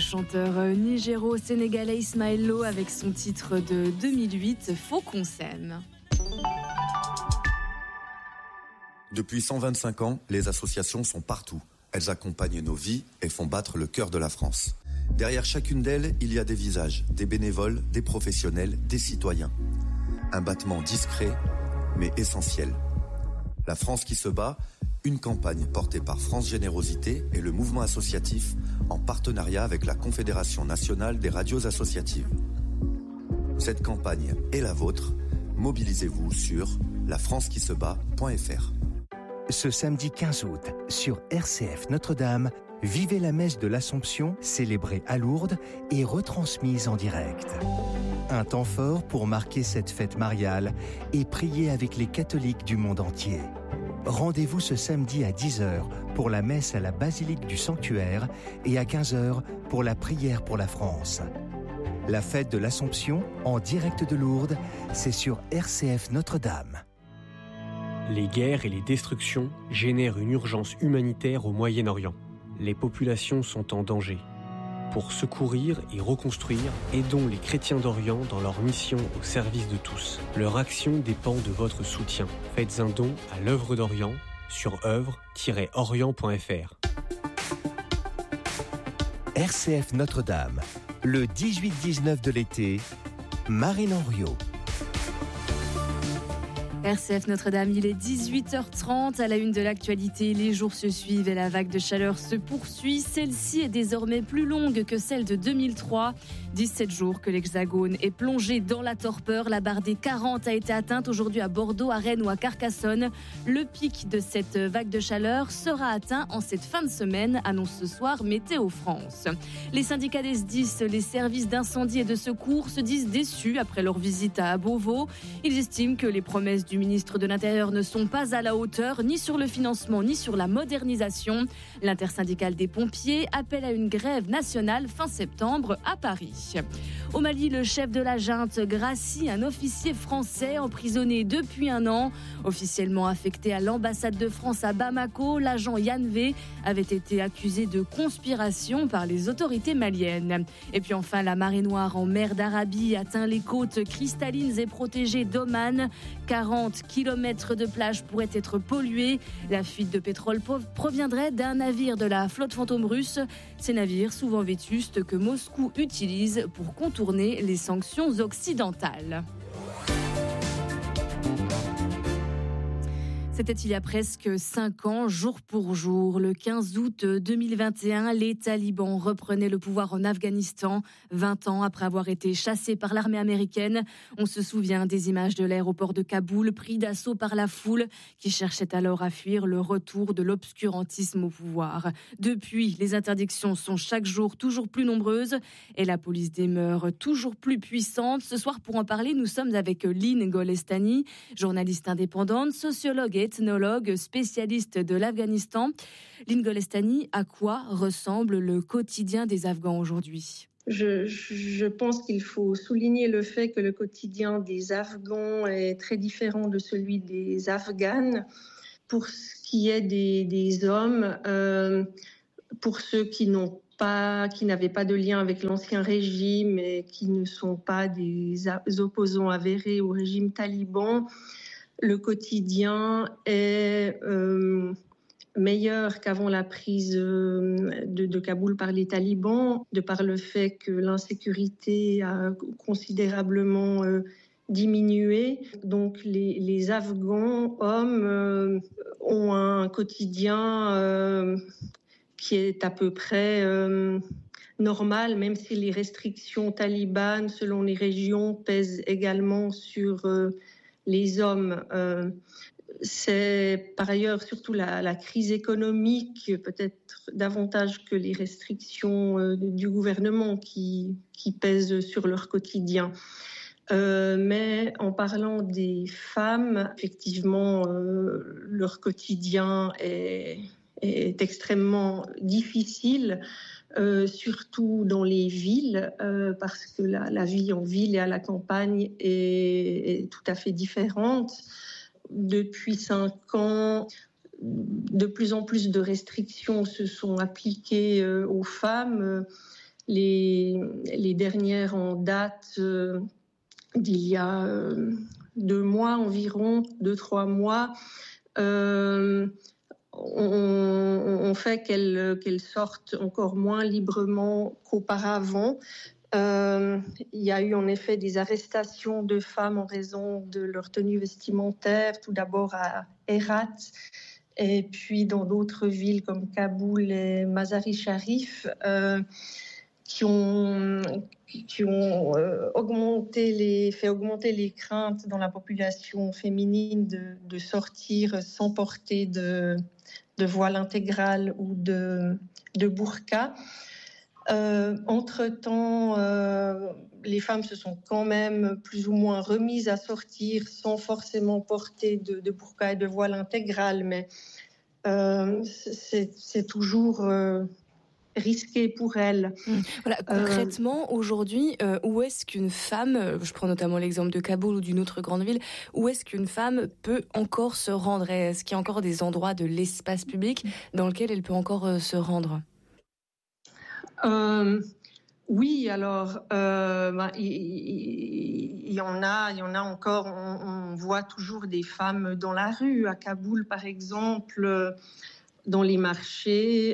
chanteur nigéro-sénégalais Ismaël Lo avec son titre de 2008, Faut qu'on s'aime. Depuis 125 ans, les associations sont partout. Elles accompagnent nos vies et font battre le cœur de la France. Derrière chacune d'elles, il y a des visages, des bénévoles, des professionnels, des citoyens. Un battement discret, mais essentiel. La France qui se bat, une campagne portée par France Générosité et le mouvement associatif en partenariat avec la Confédération nationale des radios associatives. Cette campagne est la vôtre. Mobilisez-vous sur lafrancequisebat.fr. Ce samedi 15 août, sur RCF Notre-Dame, vivez la messe de l'Assomption, célébrée à Lourdes et retransmise en direct. Un temps fort pour marquer cette fête mariale et prier avec les catholiques du monde entier. Rendez-vous ce samedi à 10h pour la messe à la basilique du Sanctuaire et à 15h pour la prière pour la France. La fête de l'Assomption, en direct de Lourdes, c'est sur RCF Notre-Dame. Les guerres et les destructions génèrent une urgence humanitaire au Moyen-Orient. Les populations sont en danger. Pour secourir et reconstruire, aidons les chrétiens d'Orient dans leur mission au service de tous. Leur action dépend de votre soutien. Faites un don à l'œuvre d'Orient sur œuvre-orient.fr. RCF Notre-Dame, le 18-19 de l'été, Marine Henriot. RCF Notre-Dame, il est 18h30 à la une de l'actualité. Les jours se suivent et la vague de chaleur se poursuit. Celle-ci est désormais plus longue que celle de 2003. 17 jours que l'Hexagone est plongé dans la torpeur. La barre des 40 a été atteinte aujourd'hui à Bordeaux, à Rennes ou à Carcassonne. Le pic de cette vague de chaleur sera atteint en cette fin de semaine, annonce ce soir Météo France. Les syndicats des SDIS, les services d'incendie et de secours, se disent déçus après leur visite à Beauvau. Ils estiment que les promesses du ministre de l'Intérieur ne sont pas à la hauteur, ni sur le financement, ni sur la modernisation. L'intersyndicale des pompiers appelle à une grève nationale fin septembre à Paris. Au Mali, le chef de la junte gracie un officier français emprisonné depuis 1 an. Officiellement affecté à l'ambassade de France à Bamako, l'agent Yann V avait été accusé de conspiration par les autorités maliennes. Et puis enfin, la marée noire en mer d'Arabie atteint les côtes cristallines et protégées d'Oman. 40 km de plage pourraient être pollués. La fuite de pétrole proviendrait d'un navire de la flotte fantôme russe. Ces navires, souvent vétustes, que Moscou utilise pour contourner les sanctions occidentales. C'était il y a presque 5 ans, jour pour jour. Le 15 août 2021, les talibans reprenaient le pouvoir en Afghanistan, 20 ans après avoir été chassés par l'armée américaine. On se souvient des images de l'aéroport de Kaboul, pris d'assaut par la foule, qui cherchait alors à fuir le retour de l'obscurantisme au pouvoir. Depuis, les interdictions sont chaque jour toujours plus nombreuses et la police demeure toujours plus puissante. Ce soir, pour en parler, nous sommes avec Lynn Golestani, journaliste indépendante, sociologue et ethnologue, spécialiste de l'Afghanistan. Lynn Golestani, à quoi ressemble le quotidien des Afghans aujourd'hui ? Je pense qu'il faut souligner le fait que le quotidien des Afghans est très différent de celui des Afghanes. Pour ce qui est des hommes, pour ceux qui n'avaient pas de lien avec l'ancien régime et qui ne sont pas des opposants avérés au régime taliban, le quotidien est meilleur qu'avant la prise de Kaboul par les talibans, de par le fait que l'insécurité a considérablement diminué. Donc les Afghans hommes ont un quotidien qui est à peu près normal, même si les restrictions talibanes, selon les régions, pèsent également sur les hommes. C'est par ailleurs surtout la crise économique, peut-être davantage que les restrictions du gouvernement qui pèsent sur leur quotidien. Mais en parlant des femmes, effectivement, leur quotidien est extrêmement difficile, surtout dans les villes, parce que la vie en ville et à la campagne est tout à fait différente. Depuis 5 ans, de plus en plus de restrictions se sont appliquées aux femmes. Les dernières en date d'il y a 2 mois environ, 2-3 mois, on fait qu'elles sortent encore moins librement qu'auparavant. Il y a eu en effet des arrestations de femmes en raison de leur tenue vestimentaire, tout d'abord à Herat, et puis dans d'autres villes comme Kaboul et Mazar-i-Sharif, qui ont fait augmenter les craintes dans la population féminine de sortir sans porter de voile intégral ou de burqa. Entre-temps, les femmes se sont quand même plus ou moins remises à sortir sans forcément porter de burqa et de voile intégral, mais c'est toujours risqué pour elles. Voilà, concrètement, aujourd'hui, où est-ce qu'une femme, je prends notamment l'exemple de Kaboul ou d'une autre grande ville, où est-ce qu'une femme peut encore se rendre? Est-ce qu'il y a encore des endroits de l'espace public dans lesquels elle peut encore se rendre? Oui, alors il y en a encore. On voit toujours des femmes dans la rue, à Kaboul par exemple, dans les marchés,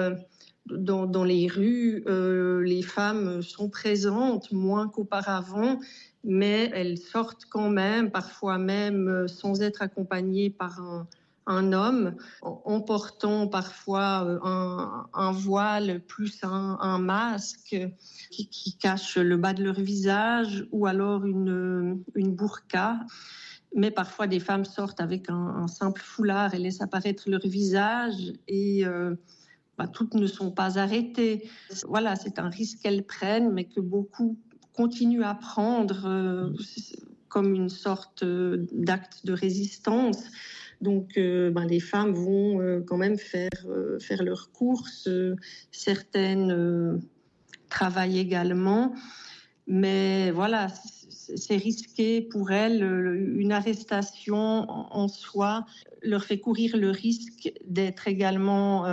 dans les rues. Les femmes sont présentes moins qu'auparavant, mais elles sortent quand même, parfois même sans être accompagnées par un homme, en portant parfois un voile plus un masque qui cache le bas de leur visage, ou alors une burqa. Mais parfois, des femmes sortent avec un simple foulard et laissent apparaître leur visage, et toutes ne sont pas arrêtées. Voilà, c'est un risque qu'elles prennent, mais que beaucoup continuent à prendre comme une sorte d'acte de résistance. Donc, les femmes vont quand même faire leurs courses. Certaines travaillent également. Mais voilà, c'est risqué pour elles. Une arrestation en soi leur fait courir le risque d'être également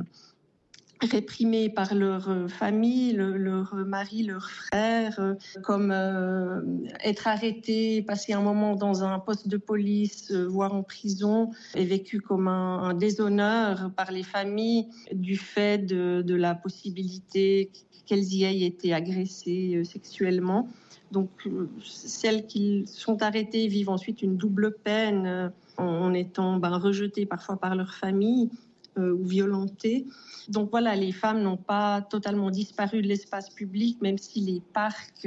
réprimées par leur famille, leur mari, leur frère, comme être arrêté, passer un moment dans un poste de police, voire en prison, est vécu comme un déshonneur par les familles du fait de la possibilité qu'elles y aient été agressées sexuellement. Donc, celles qui sont arrêtées vivent ensuite une double peine en étant rejetées parfois par leur famille ou violentées. Donc voilà, les femmes n'ont pas totalement disparu de l'espace public, même si les parcs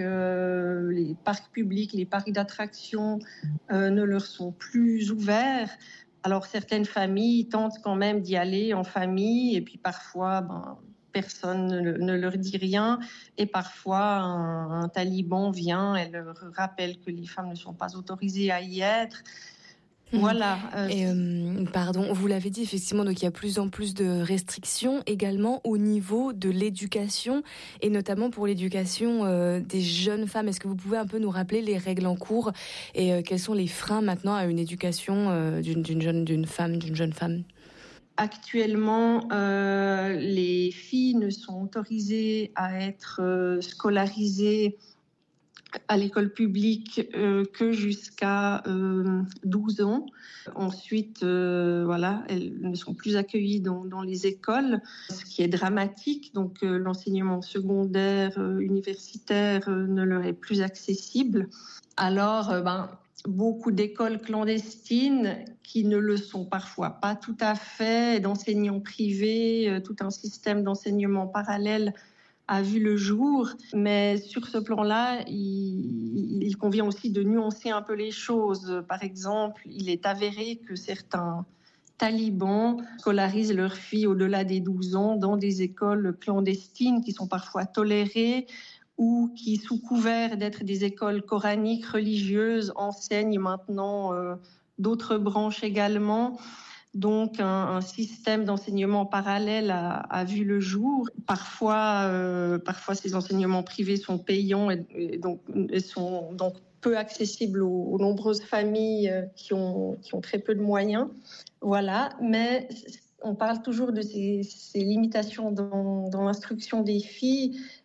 publics, les parcs d'attractions ne leur sont plus ouverts. Alors certaines familles tentent quand même d'y aller en famille, et puis parfois personne ne leur dit rien, et parfois un taliban vient et leur rappelle que les femmes ne sont pas autorisées à y être. Voilà. Et pardon, vous l'avez dit effectivement, donc il y a plus en plus de restrictions également au niveau de l'éducation, et notamment pour l'éducation des jeunes femmes. Est-ce que vous pouvez un peu nous rappeler les règles en cours et quels sont les freins maintenant à une éducation d'une jeune femme? Actuellement, les filles ne sont autorisées à être scolarisées à l'école publique que jusqu'à 12 ans. Ensuite, elles ne sont plus accueillies dans les écoles, ce qui est dramatique. Donc, l'enseignement secondaire, universitaire ne leur est plus accessible. Alors, beaucoup d'écoles clandestines qui ne le sont parfois pas tout à fait, d'enseignants privés, tout un système d'enseignement parallèle a vu le jour, mais sur ce plan-là, il convient aussi de nuancer un peu les choses. Par exemple, il est avéré que certains talibans scolarisent leurs filles au-delà des 12 ans dans des écoles clandestines qui sont parfois tolérées, ou qui, sous couvert d'être des écoles coraniques religieuses, enseignent maintenant d'autres branches également. Donc, un système d'enseignement parallèle a vu le jour. Parfois, ces enseignements privés sont payants et sont donc peu accessibles aux nombreuses familles qui ont très peu de moyens. Voilà, mais on parle toujours de ces limitations dans l'instruction des filles,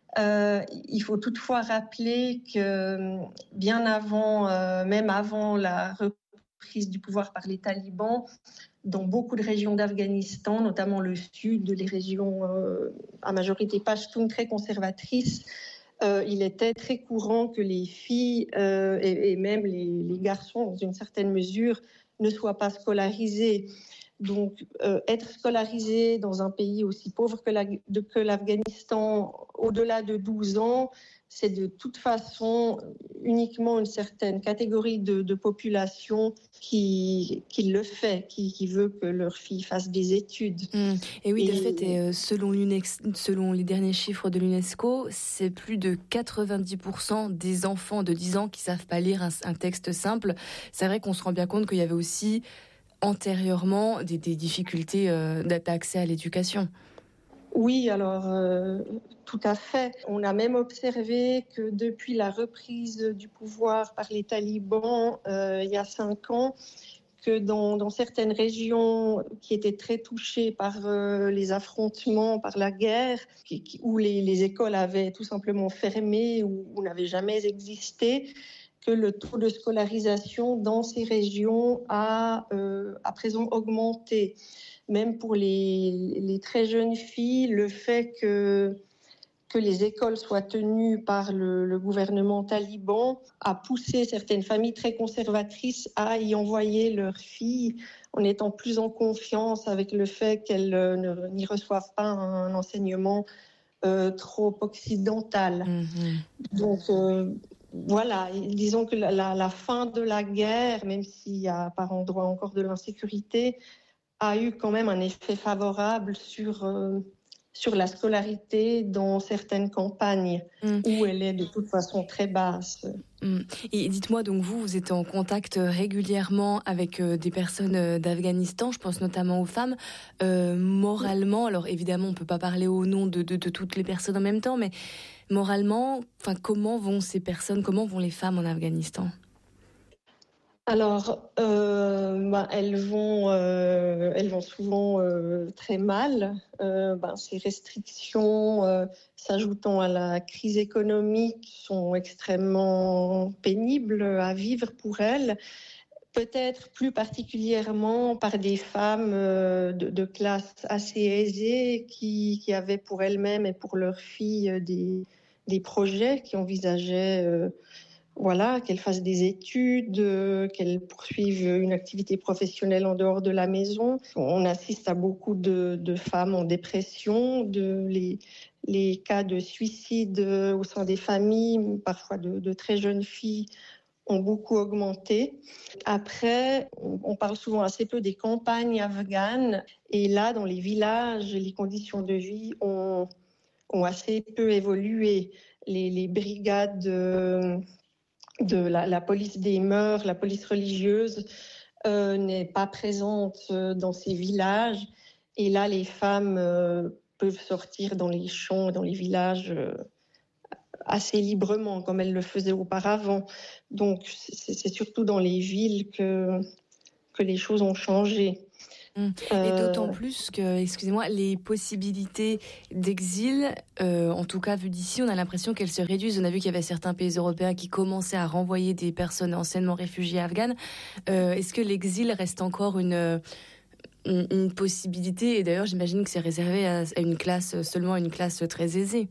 Il faut toutefois rappeler que bien avant, même avant la reprise du pouvoir par les talibans, dans beaucoup de régions d'Afghanistan, notamment le sud, les régions à majorité pachtoune très conservatrices, il était très courant que les filles et même les garçons, dans une certaine mesure, ne soient pas scolarisés. Donc, être scolarisé dans un pays aussi pauvre que l'Afghanistan, au-delà de 12 ans, c'est de toute façon uniquement une certaine catégorie de population qui le fait, qui veut que leur fille fasse des études. Et oui, de fait, selon les derniers chiffres de l'UNESCO, c'est plus de 90% des enfants de 10 ans qui ne savent pas lire un texte simple. C'est vrai qu'on se rend bien compte qu'il y avait aussi antérieurement des difficultés d'accès à l'éducation. Oui, alors tout à fait. On a même observé que depuis la reprise du pouvoir par les talibans il y a 5 ans, que dans certaines régions qui étaient très touchées par les affrontements, par la guerre, où les écoles avaient tout simplement fermé ou n'avaient jamais existé, que le taux de scolarisation dans ces régions a à présent augmenté. Même pour les très jeunes filles, le fait que les écoles soient tenues par le gouvernement taliban a poussé certaines familles très conservatrices à y envoyer leurs filles en étant plus en confiance avec le fait qu'elles n'y reçoivent pas un enseignement trop occidental. Donc voilà, disons que la fin de la guerre, même s'il y a par endroits encore de l'insécurité, a eu quand même un effet favorable sur la scolarité dans certaines campagnes où elle est de toute façon très basse. Et dites-moi, donc vous êtes en contact régulièrement avec des personnes d'Afghanistan, je pense notamment aux femmes. Moralement, alors évidemment on ne peut pas parler au nom de toutes les personnes en même temps, mais moralement, comment vont ces personnes, comment vont les femmes en Afghanistan ? Alors, elles vont souvent très mal. Ces restrictions s'ajoutant à la crise économique sont extrêmement pénibles à vivre pour elles. Peut-être plus particulièrement par des femmes de classe assez aisée qui avaient pour elles-mêmes et pour leurs filles des projets, qui envisageaient qu'elles fassent des études, qu'elles poursuivent une activité professionnelle en dehors de la maison. On assiste à beaucoup de femmes en dépression, les cas de suicide au sein des familles, parfois de très jeunes filles, ont beaucoup augmenté. Après, on parle souvent assez peu des campagnes afghanes. Et là, dans les villages, les conditions de vie ont assez peu évolué. Les brigades de la police des mœurs, la police religieuse, n'est pas présente dans ces villages. Et là, les femmes peuvent sortir dans les champs, dans les villages assez librement, comme elles le faisaient auparavant. Donc, c'est surtout dans les villes que les choses ont changé. Et d'autant plus que, excusez-moi, les possibilités d'exil, en tout cas vu d'ici, on a l'impression qu'elles se réduisent. On a vu qu'il y avait certains pays européens qui commençaient à renvoyer des personnes anciennement réfugiées afghanes. Est-ce que l'exil reste encore une possibilité ? Et d'ailleurs, j'imagine que c'est réservé à seulement une classe très aisée.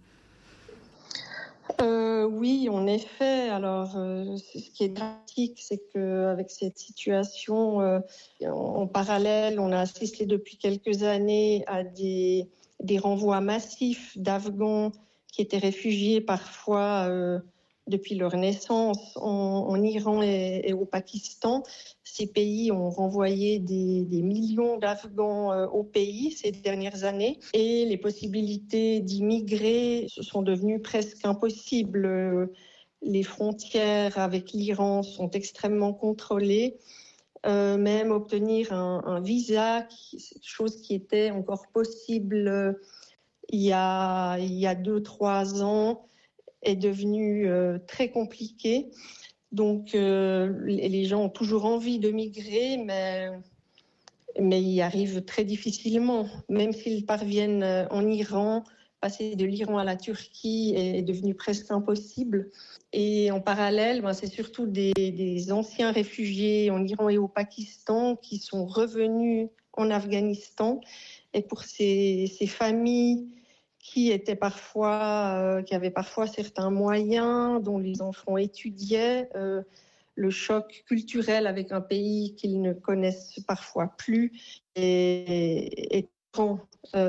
Oui, en effet. Alors, ce qui est dramatique, c'est qu'avec cette situation, en parallèle, on a assisté depuis quelques années à des renvois massifs d'Afghans qui étaient réfugiés parfois depuis leur naissance en Iran et au Pakistan. Ces pays ont renvoyé des millions d'Afghans au pays ces dernières années et les possibilités d'immigrer sont devenues presque impossibles. Les frontières avec l'Iran sont extrêmement contrôlées. Même obtenir un visa, chose qui était encore possible il y a 2-3 ans, est devenu très compliqué. Donc, les gens ont toujours envie de migrer, mais y arrivent très difficilement. Même s'ils parviennent en Iran, passer de l'Iran à la Turquie est devenu presque impossible. Et en parallèle, c'est surtout des anciens réfugiés en Iran et au Pakistan qui sont revenus en Afghanistan. Et pour ces familles qui avaient parfois certains moyens, dont les enfants étudiaient, le choc culturel avec un pays qu'ils ne connaissent parfois plus est grand.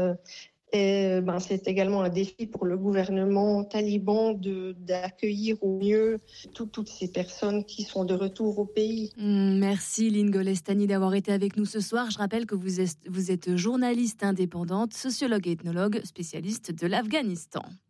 C'est également un défi pour le gouvernement taliban d'accueillir au mieux toutes ces personnes qui sont de retour au pays. Merci Lynn Golestani d'avoir été avec nous ce soir. Je rappelle que vous êtes journaliste indépendante, sociologue et ethnologue, spécialiste de l'Afghanistan.